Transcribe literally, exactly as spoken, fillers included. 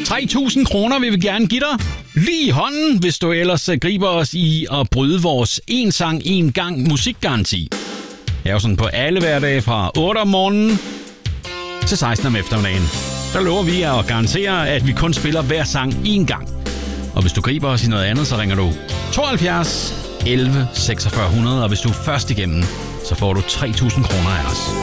tre tusind kroner vil vi gerne give dig. Lige i hånden, hvis du ellers griber os i at bryde vores en sang, en gang musikgaranti. Det er jo sådan på alle hverdage fra otte om morgenen til seksten om eftermiddagen. Der lover vi at garantere, at vi kun spiller hver sang én gang. Og hvis du griber os i noget andet, så ringer du tooghalvfjerds elleve seksogfyrre hundrede, og hvis du er først igennem, så får du tre tusind kroner af os.